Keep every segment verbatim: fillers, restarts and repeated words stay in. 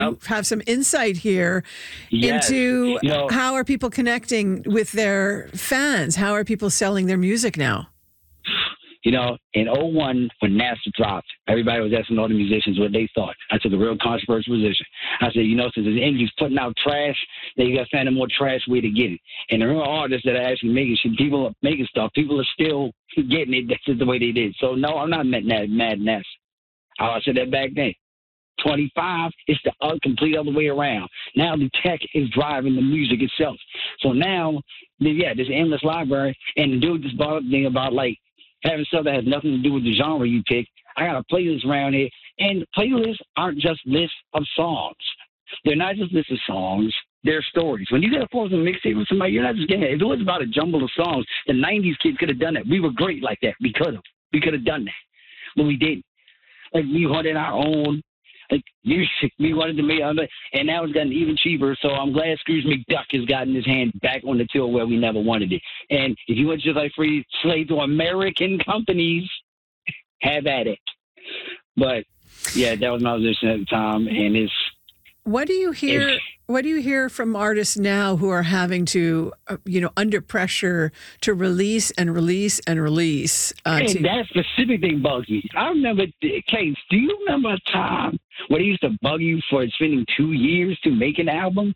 Um, have some insight here yes. into You know, how are people connecting with their fans? How are people selling their music now? You know, in oh one, when NASA dropped, everybody was asking all the musicians what they thought. I took a real controversial position. I said, you know, since the industry's putting out trash, then you got to find a more trash way to get it. And the real artists that are actually making shit, people are making stuff, people are still getting it. That's just the way they did. So, no, I'm not mad at mad NASA. I said that back then. twenty-five, it's the uh, complete other way around. Now the tech is driving the music itself. So now, yeah, there's an endless library. And the dude just brought up the thing about, like, having stuff that has nothing to do with the genre you pick. I got a playlist around here, and playlists aren't just lists of songs. They're not just lists of songs. They're stories. When you get a post a mixtape with somebody, you're not just getting it. If it was about a jumble of songs, the nineties kids could have done that. We were great like that. We could have. We could have done that. But we didn't. Like, we wanted our own, like, music. We wanted to make other, and now it's gotten even cheaper. So I'm glad Scrooge McDuck has gotten his hand back on the till where we never wanted it. And if you want just like free slave to American companies, have at it. But yeah, that was my position at the time, and it's. What do you hear? It's, what do you hear from artists now who are having to, uh, you know, under pressure to release and release and release? Uh, and to... that specific thing bugs me. I remember, Case, do you remember a time when they used to bug you for spending two years to make an album?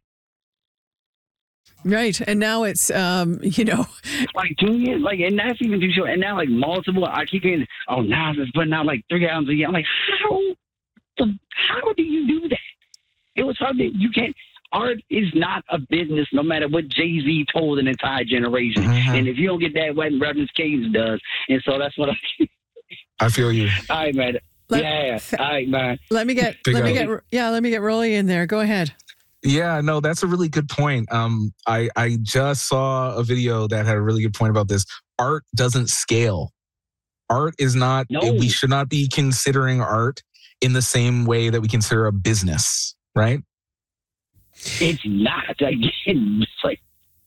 Right, and now it's, um, you know, like two years, like, and that's even too short. And now, like, multiple. I keep getting, oh, now it's putting out like three albums a year. I'm like, how, the, how do you do that? It was hard. To, you can't. Art is not a business, no matter what Jay-Z told an entire generation. Mm-hmm. And if you don't get that wet, Reverend Case does. And so that's what I. I feel you. All right, man. Let, yeah. All right, man. Let me get. Big let up. me get. Yeah. Let me get Rolly in there. Go ahead. Yeah, no, that's a really good point. Um, I, I just saw a video that had a really good point about this. Art doesn't scale. Art is not, no. we should not be considering art in the same way that we consider a business, right? It's not. Again, it's like,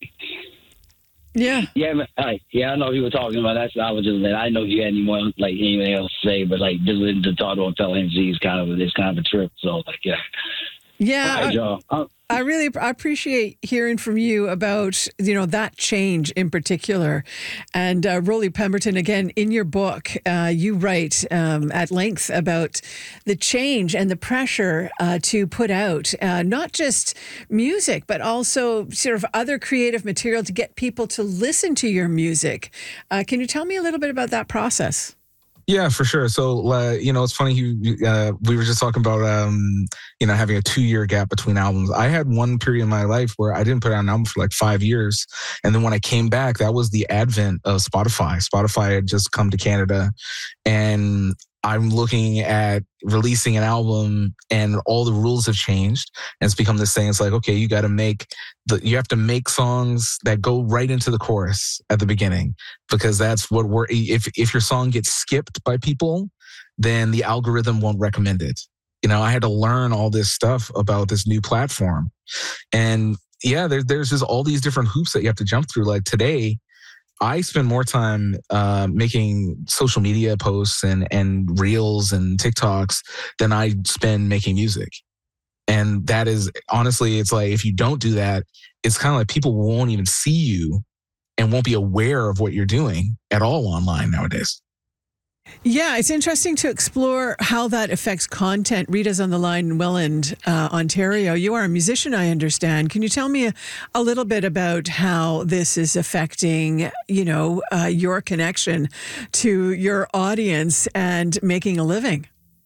yeah. Yeah, man, right. Yeah, I know you were talking about that. So I was just, I didn't know if you had any more, like, anything else to say, but, like, just listening to Toto and Fella M C is kind of, it's kind of a trip. So, like, yeah. Yeah, right, y'all. Uh, I really I appreciate hearing from you about, you know, that change in particular. And uh, Rolly Pemberton, again, in your book, uh, you write um, at length about the change and the pressure uh, to put out uh, not just music, but also sort of other creative material to get people to listen to your music. Uh, can you tell me a little bit about that process? Yeah, for sure. So, uh, you know, it's funny. You, uh, we were just talking about, um, you know, having a two-year gap between albums. I had one period in my life where I didn't put out an album for like five years. And then when I came back, that was the advent of Spotify. Spotify had just come to Canada. And I'm looking at releasing an album and all the rules have changed. And it's become this thing. It's like, okay, you got to make the, you have to make songs that go right into the chorus at the beginning, because that's what we're, if, if your song gets skipped by people, then the algorithm won't recommend it. You know, I had to learn all this stuff about this new platform. And yeah, there, there's just all these different hoops that you have to jump through. Like today, I spend more time uh, making social media posts and, and reels and TikToks than I spend making music. And that is, honestly, it's like, if you don't do that, it's kind of like people won't even see you and won't be aware of what you're doing at all online nowadays. Yeah, it's interesting to explore how that affects content. Rita's on the line in Welland, uh, Ontario. You are a musician, I understand. Can you tell me a, a little bit about how this is affecting, you know, uh, your connection to your audience and making a living?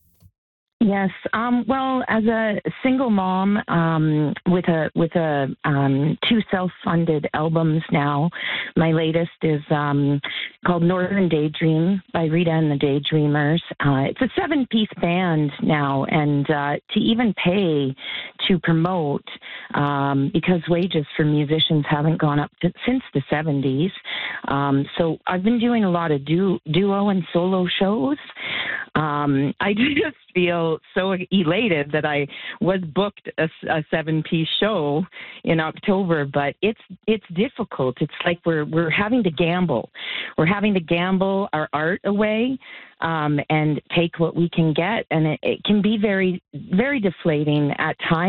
Yes. Um, well, as a single mom um, with a with a um, two self-funded albums now, my latest is um, called Northern Daydream by Rita and the Daydreamers. Uh, it's a seven-piece band now, and uh, to even pay to promote, um, because wages for musicians haven't gone up to, since the seventies. Um, so I've been doing a lot of du- duo and solo shows. Um, I just feel so elated that I was booked a, a seven-piece show in October, but it's it's difficult. It's like we're we're having to gamble. We're having to gamble our art away um, and take what we can get, and it, it can be very very deflating at times.